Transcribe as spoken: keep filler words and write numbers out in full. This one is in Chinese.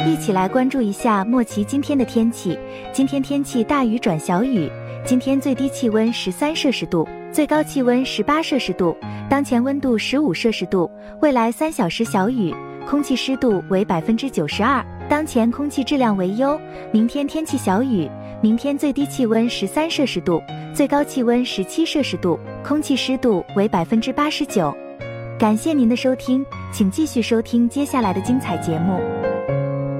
一起来关注一下莫奇今天的天气。今天天气大雨转小雨，今天最低气温十三摄氏度，最高气温十八摄氏度，当前温度十五摄氏度，未来三小时小雨，空气湿度为百分之九十二，当前空气质量为优。明天天气小雨，明天最低气温十三摄氏度，最高气温十七摄氏度，空气湿度为百分之八十九。感谢您的收听，请继续收听接下来的精彩节目。